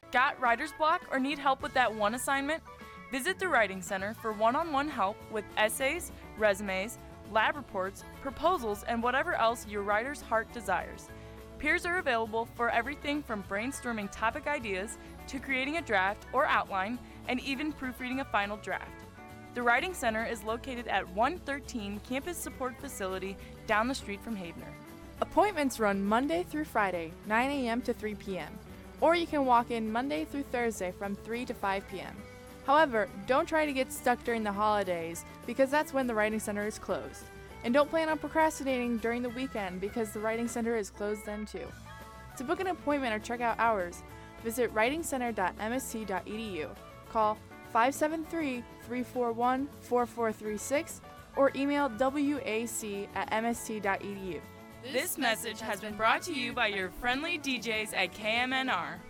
Got writer's block or need help with that one assignment? Visit the Writing Center for one-on-one help with essays, resumes, lab reports, proposals, and whatever else your writer's heart desires. Peers are available for everything from brainstorming topic ideas to creating a draft or outline and even proofreading a final draft. The Writing Center is located at 113 Campus Support Facility down the street from Havener. Appointments run Monday through Friday, 9 a.m. to 3 p.m., or you can walk in Monday through Thursday from 3 to 5 p.m. However, don't try to get stuck during the holidays because that's when the Writing Center is closed. And don't plan on procrastinating during the weekend because the Writing Center is closed then too. To book an appointment or check out hours, visit writingcenter.msc.edu, call 573-341-4436, or email wac@msc.edu. This message has been brought to you by your friendly DJs at KMNR.